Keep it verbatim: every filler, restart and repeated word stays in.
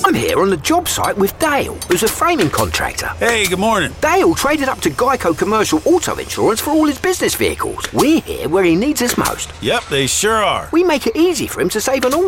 I'm here on the job site with Dale, who's a framing contractor. Hey, good morning. Dale traded up to Geico Commercial Auto Insurance for all his business vehicles. We're here where he needs us most. Yep, they sure are. We make it easy for him to save on all